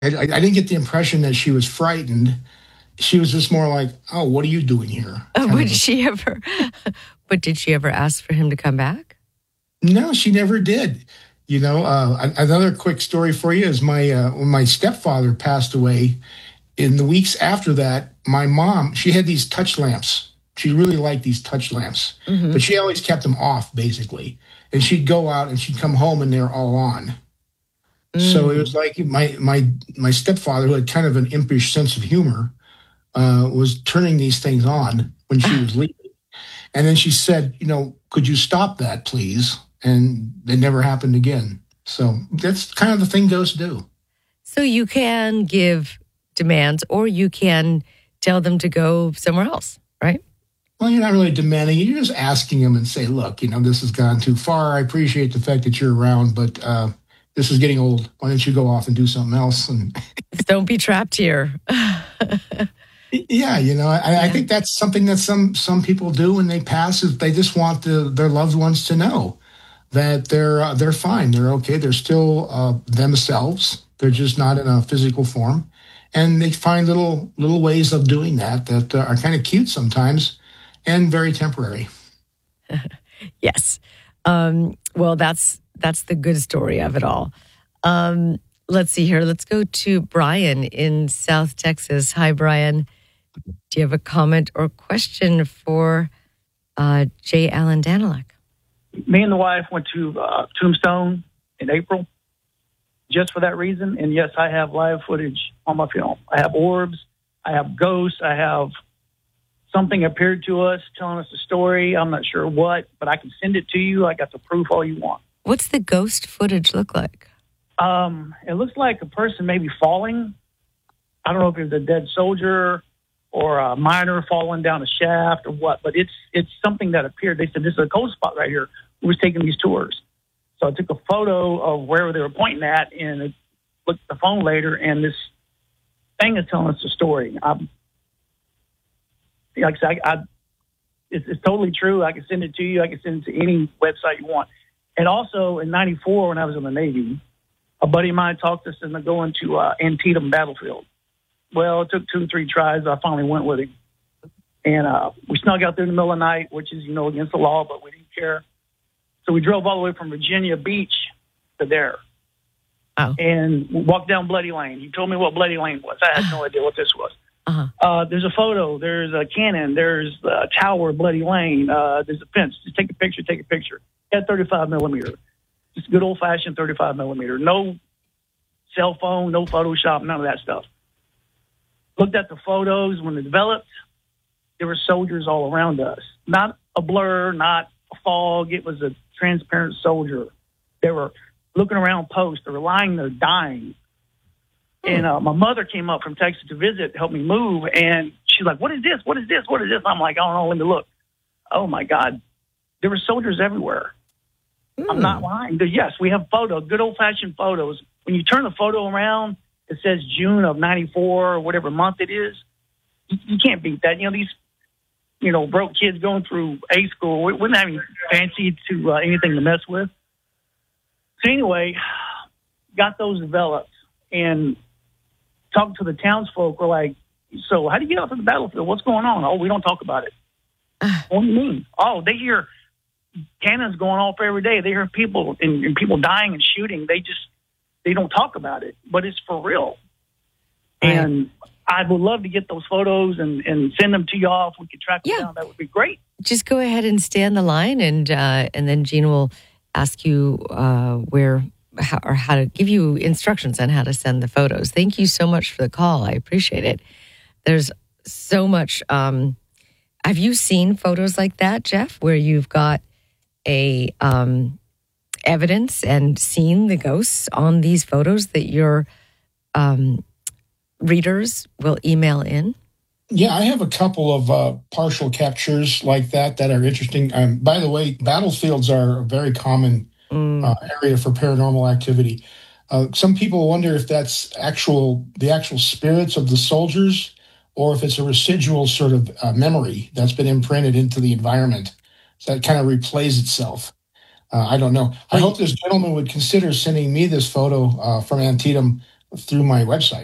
I didn't get the impression that she was frightened. She was just more like, "Oh, what are you doing here?" Would she ever? But did she ever ask for him to come back? No, she never did. Another quick story for you is when my stepfather passed away. In the weeks after that, my mom, she had these touch lamps. She really liked these touch lamps, but she always kept them off, basically. And she'd go out and she'd come home and they're all on. So it was like my stepfather, who had kind of an impish sense of humor, was turning these things on when she was leaving. And then she said, could you stop that, please? And it never happened again. So that's kind of the thing ghosts do. So you can give demands or you can tell them to go somewhere else, right? Well, you're not really demanding it. You're just asking them and say, look, this has gone too far. I appreciate the fact that you're around, but this is getting old. Why don't you go off and do something else? And don't be trapped here. Yeah, I think that's something that some people do when they pass, is they just want their loved ones to know that they're fine, they're okay, they're still themselves. They're just not in a physical form, and they find little ways of doing that are kind of cute sometimes, and very temporary. Yes, well, that's the good story of it all. Let's see here. Let's go to Brian in South Texas. Hi, Brian. Do you have a comment or question for J. Allen Daniluk? Me and the wife went to Tombstone in April just for that reason. And yes, I have live footage on my film. I have orbs. I have ghosts. I have something appeared to us telling us a story. I'm not sure what, but I can send it to you. I got the proof all you want. What's the ghost footage look like? It looks like a person maybe falling. I don't know if it was a dead soldier or a miner falling down a shaft or what, but it's something that appeared. They said, this is a cold spot right here. We was taking these tours. So I took a photo of where they were pointing at and I looked at the phone later, and this thing is telling us a story. Like I said, it's totally true. I can send it to you. I can send it to any website you want. And also in 94, when I was in the Navy, a buddy of mine talked us into going to Antietam battlefield. Well, it took 2 or 3 tries. I finally went with him. And we snuck out there in the middle of the night, which is, against the law, but we didn't care. So we drove all the way from Virginia Beach to there. Oh. And walked down Bloody Lane. He told me what Bloody Lane was. I had no idea what this was. Uh-huh. There's a photo. There's a cannon. There's a tower, Bloody Lane. There's a fence. Just take a picture. He had 35 millimeter. Just good old-fashioned 35 millimeter. No cell phone, no Photoshop, none of that stuff. Looked at the photos when they developed. There were soldiers all around us. Not a blur, not a fog. It was a transparent soldier. They were looking around posts. They were lying there dying. And my mother came up from Texas to visit, help me move. And she's like, what is this? What is this? What is this? I'm like, I don't know. Let me look. Oh, my God. There were soldiers everywhere. I'm not lying. Yes, we have photos, good old-fashioned photos. When you turn the photo around, it says June of 94 or whatever month it is. You can't beat that. These, broke kids going through A school, we wouldn't have any fancy to anything to mess with. So anyway, got those developed and talked to the townsfolk. We're like, so how do you get out to the battlefield? What's going on? Oh, we don't talk about it. What do you mean? Oh, they hear cannons going off every day. They hear people and people dying and shooting. They don't talk about it, but it's for real. Right. And I would love to get those photos and send them to y'all. If we could track them down, that would be great. Just go ahead and stay on the line, and then Gene will ask you how to give you instructions on how to send the photos. Thank you so much for the call. I appreciate it. There's so much. Have you seen photos like that, Jeff, where you've got a evidence and seen the ghosts on these photos that your readers will email in? Yeah, I have a couple of partial captures like that are interesting. By the way, battlefields are a very common area for paranormal activity. Some people wonder if that's the actual spirits of the soldiers, or if it's a residual sort of memory that's been imprinted into the environment. So that kind of replays itself. I don't know. I hope this gentleman would consider sending me this photo from Antietam through my website.